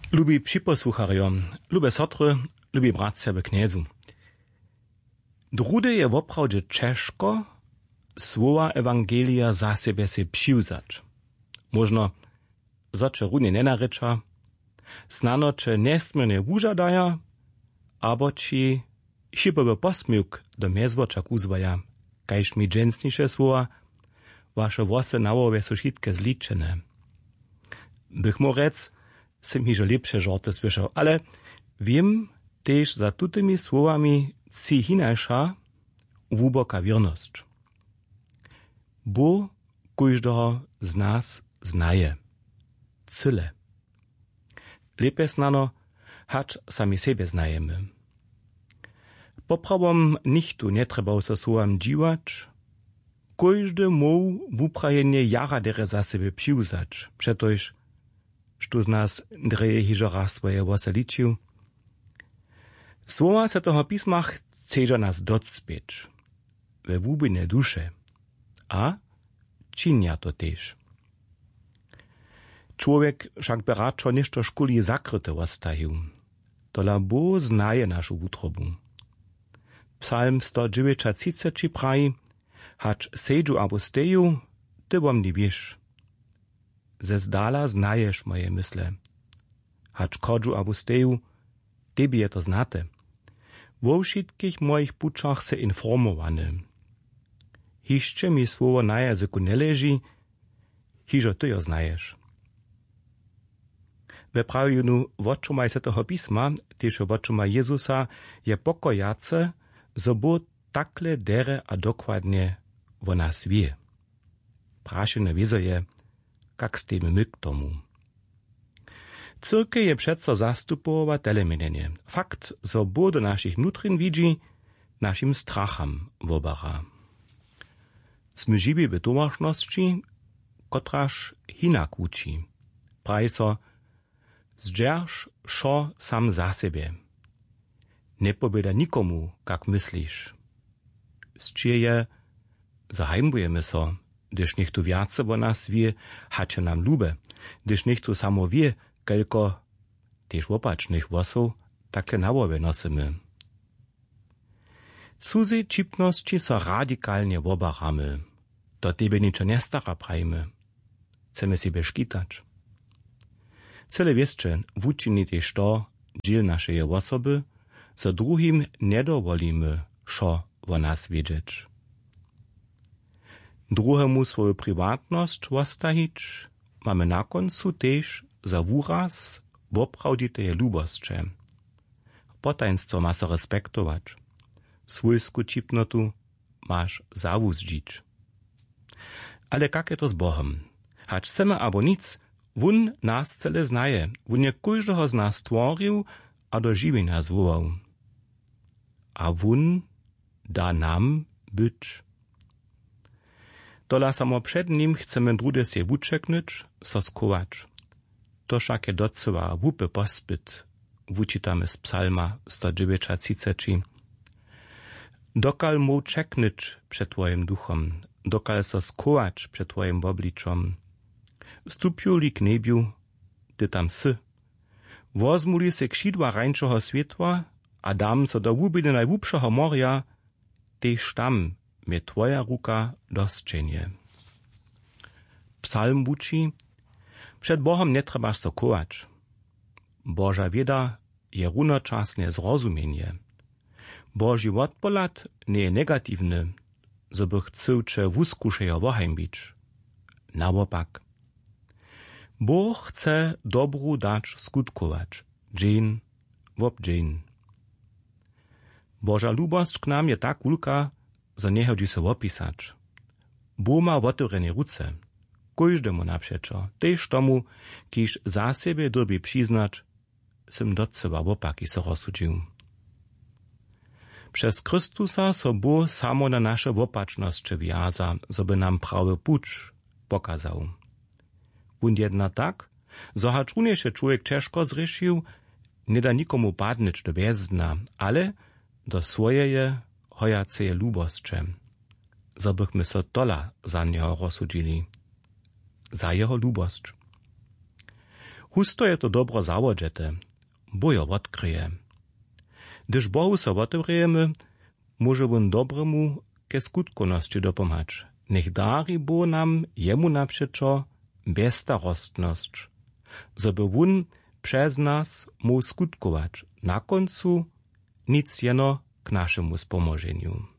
Lubi připosłucharjo, lube sotry, lubi bratcia w kniezu. Drude je woprawdźe ciężko słowa Ewangelia za siebie se přiwzać. Možno, zoče runie nenareča, snano če nestmrne wužadaja, abo či šipowy posmiuk do mezwoczak uzwaja, kajż mi dżęsnisze słowa, wasze włosy nałowe są wszystkie zliczene. Bych mu rec, sem hižo lepsze żarty słyszał, ale wiem też za tutymi słowami ci hinajsza wuboka wierność. Bo każdego z nas znaje. Cyle. Lepiej znano, hacz sami siebie znajemy. Poprawom nichtu nie trzeba se słowam dziwać. Każdy mógł wuprajenie jara dere za siebie přiwzać. Przetoż, što z nas dreje hižo raz swoje włosy liczył. Słowa se toho pismach chcedza nas docpieć. We wubine dusze. A činia to też. Człowiek však by radšo ništo škuli zakryte ostajił. Tola Bo znaje našu wutrobu. Psalm 139 praji, hacz sejdżu abo steju, ty wam nie wiesz. Ze zdala znajesz moje mysle. Hacz kodżu abo steju, tebie je to znate. Wo wszystkich moich puczach se informowane. Hišće mi słowo na jazyku ne leži, hižo ty jo znaješ. We prawieniu wočumaj se toho pisma, tež wočumaj Jezusa, je pokojace, zo bo takle dere a dokładnie wo nas wie. Prašene wizo je, kak stemy my k tomu. Cyrke je přeco zastupowa telemenenie. Fakt, zo bo do našich nutrin widzi, našim stracham wobara. Sme živi v domašnosti, kotraž hinak uči. Pravi so, zdrž šo sam za sebe. Ne pobeda nikomu, kak misliš. Zčije je, zahajmbujeme so, gdyż niechtu wiace bo nas wie, hače nam lube, gdyż niechtu samo wie, kelko tež opačnych włosów takle nałowe nosimy. Cudzej čipnosti so radikalnie wobaramy. Do tebe niczo nie stara prajmy. Chcemy siebie szkitać. Cele wieszcze wuczyni tež to, dziel naszej osoby, za drugim nie dowolimy, szo wo nas wiedzieć. Druhému swoją prywatność ostahić, mamy na końcu tež za wuraz woprawdźiteje lubostcze. Potaństwo ma se respektować. Swójsku čipnotu masz zawuzdzić. Ale kak je to z Bohem? Hacz seme abo nic, wun nas cele znaje, wun je każdego z nas stworzył, a do żywienia zwołał. A wun da nam być. Tola samo przed nim chcemy drude się wuczeknąć, soskować. To však je docela wupe pospyt, wučitamy z psalma 139. Dokal mu czeknąć przed twoim duchom, dokal soskować przed twoim obliczom. Stupiuli k nebiu, ty tam sy. Wozmuli se kšidła rańczego światła, a dam so do wubiny najwupszego morja, tež tam mnie twoja ruka dostrzenie. Psalm wuči, przed Bohem nie trebaš sokować. Boža wieda je runočasne zrozumienie. Boži odpolad nie je negatywny, zo by chcel če wuskušejo wohajmbić. Naopak. Boh chce dobru dać skutkować, dżin wob dżin. Boža lubost k nam je tak ulka, zo nie chodzi se opisać. Bo ma otvorene ruce, každemu napřečo, tež tomu, kiž za sebe dobi přiznać, sem docela opaki se rozsudžił. Przez Chrystusa so Bo samo na nasze wopaczność wjaza, żeby nam prawy pucz pokazał. Und jedna tak, zo hacz runiejszy człowiek ciężko zryšił, nie da nikomu padnyć do bezdna, ale do swojeje hojaceje lubostcze, zo bychmy so tola za niego rozsudzili. Za jeho lubost. Husto je to dobro zawodżete, bo jo odkryje. Gdyż Bohu so otewrejemy, może on dobremu ke skutkoności dopomać. Niech dari bo nam jemu naprzeczo bezstarostność, żeby on przez nas mógł skutkować. Na końcu nic jeno k naszemu spomożeniu.